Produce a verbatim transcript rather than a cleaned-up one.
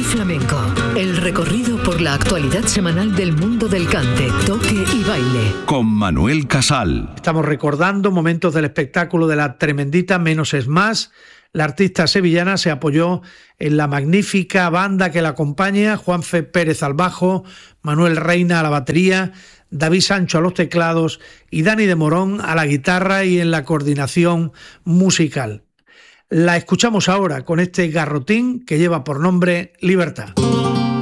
Flamenco, el recorrido por la actualidad semanal del mundo del cante, toque y baile. Con Manuel Casal. Estamos recordando momentos del espectáculo de la tremendita Menos es Más. La artista sevillana se apoyó en la magnífica banda que la acompaña: Juanfe Pérez al bajo, Manuel Reina a la batería, David Sancho a los teclados y Dani de Morón a la guitarra y en la coordinación musical. La escuchamos ahora con este garrotín que lleva por nombre Libertad.